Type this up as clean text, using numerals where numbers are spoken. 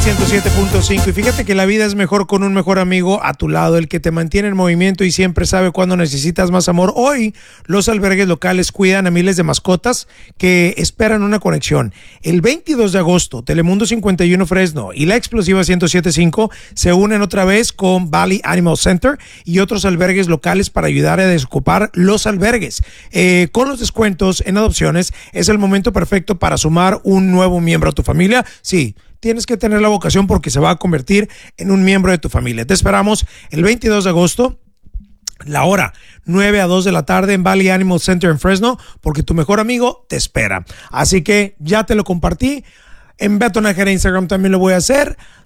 107.5 y fíjate que la vida es mejor con un mejor amigo a tu lado, el que te mantiene en movimiento y siempre sabe cuando necesitas más amor. Hoy los albergues locales cuidan a miles de mascotas que esperan una conexión. El 22 de agosto, Telemundo 51 Fresno y la Explosiva 107.5 se unen otra vez con Valley Animal Center y otros albergues locales para ayudar a desocupar los albergues. Con los descuentos en adopciones es el momento perfecto para sumar un nuevo miembro a tu familia. Sí, tienes que tener la vocación porque se va a convertir en un miembro de tu familia. Te esperamos el 22 de agosto, la hora 9 a 2 de la tarde en Valley Animal Center en Fresno, porque tu mejor amigo te espera. Así que ya te lo compartí. En Beto Nájera Instagram también lo voy a hacer.